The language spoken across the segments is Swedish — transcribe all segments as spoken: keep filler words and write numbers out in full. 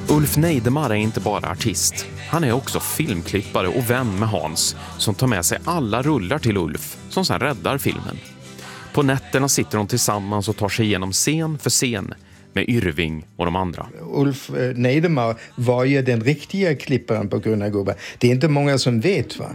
Ulf Neidemar är inte bara artist. Han är också filmklippare och vän med Hans som tar med sig alla rullar till Ulf som sedan räddar filmen. På nätterna sitter de tillsammans och tar sig igenom scen för scen med Yrving och de andra. Ulf Neidemar var ju den riktiga klipparen på Gröna gubbar. Det är inte många som vet, va?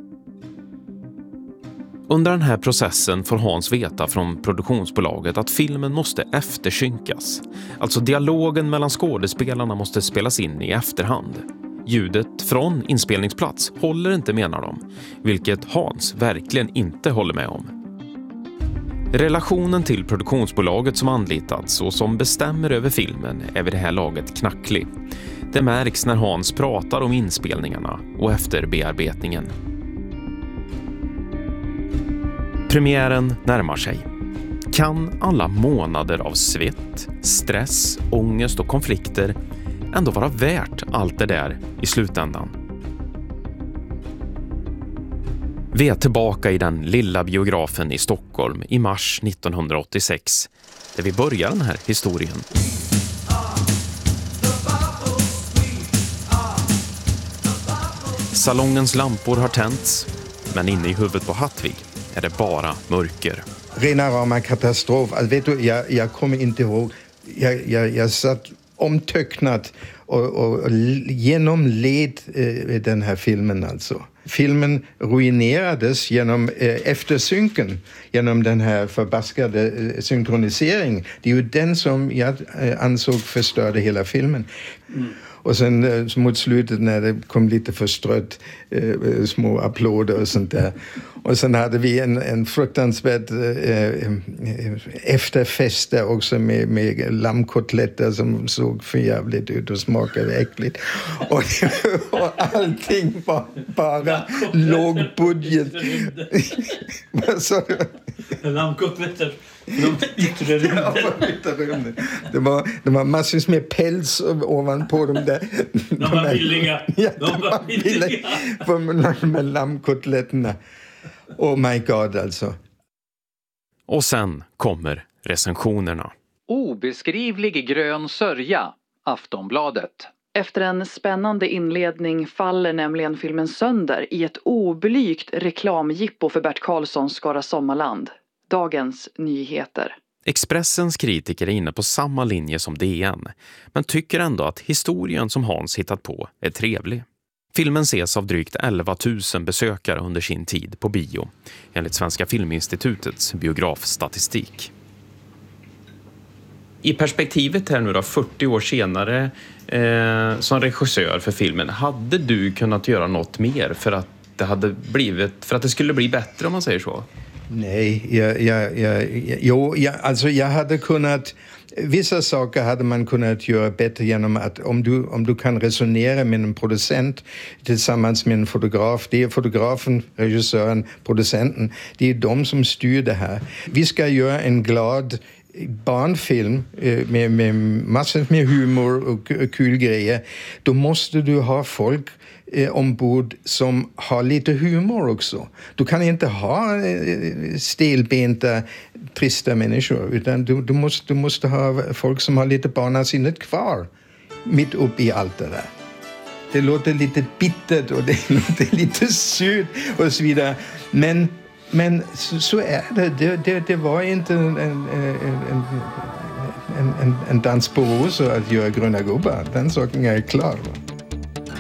Under den här processen får Hans veta från produktionsbolaget att filmen måste eftersynkas. Alltså dialogen mellan skådespelarna måste spelas in i efterhand. Ljudet från inspelningsplats håller inte, menar de, vilket Hans verkligen inte håller med om. Relationen till produktionsbolaget som anlitats och som bestämmer över filmen är vid det här laget knacklig. Det märks när Hans pratar om inspelningarna och efterbearbetningen. Premiären närmar sig. Kan alla månader av svett, stress, ångest och konflikter ändå vara värt allt det där i slutändan? Vi är tillbaka i den lilla biografen i Stockholm i mars nittonhundraåttiosex, där vi börjar den här historien. Salongens lampor har tänts, men inne i huvudet på Hattvig är det bara mörker. Rena rama katastrof. Alltså, vet du, jag, jag kommer inte ihåg. Jag, jag, jag satt omtöcknat och, och, och genomled eh, den här filmen alltså. Filmen ruinerades genom eh, eftersynken, genom den här förbaskade eh, synkronisering. Det är ju den som jag eh, ansåg förstörde hela filmen. Mm. Och sen eh, mot slutet när det kom lite förstrött eh, små applåder och sånt där. Och sen hade vi en, en fruktansvärd eh, efterfest där också med, med lammkotletter som såg för jävligt ut och smakade äckligt. Och, och allting var bara låg budget. Vad sa du? Lammkotletter. De yttre rymden. Det var, det var massvis med päls ovanpå dem där. De, de var billiga. Ja, de var billiga. För med lammkotletterna. Oh my god alltså. Och sen kommer recensionerna. Obeskrivlig grön sörja, Aftonbladet. Efter en spännande inledning faller nämligen filmen sönder i ett oblygt reklamgippo för Bert Karlssons Skara Sommarland. Dagens nyheter. Expressens kritiker är inne på samma linje som D N, men tycker ändå att historien som Hans hittat på är trevlig. Filmen ses av drygt elva tusen besökare under sin tid på bio, enligt Svenska Filminstitutets biografstatistik. I perspektivet här nu då, fyrtio år senare eh, som regissör för filmen, hade du kunnat göra något mer för att det hade blivit, för att det skulle bli bättre, om man säger så? Nej, jag, jag, jag, jag, jo, jag, alltså jag hade kunnat, vissa saker hade man kunnat göra bättre genom att om du, om du kan resonera med en producent tillsammans med en fotograf, det är fotografen, regissören, producenten, det är de som styr det här. Vi ska göra en glad barnfilm med, med massor med humor och kul grejer. Då måste du ha folk ombord som har lite humor också. Du kan inte ha stelbenta, trista människor, utan du, du, måste, du måste ha folk som har lite barnasinnet kvar mitt upp i allt det där. Det låter lite bittert och det låter lite surt och så vidare. Men, men så, så är det. Det, det. det var inte en, en, en, en, en, en dans på rosor att göra Gröna gubbar. Den saken är klar.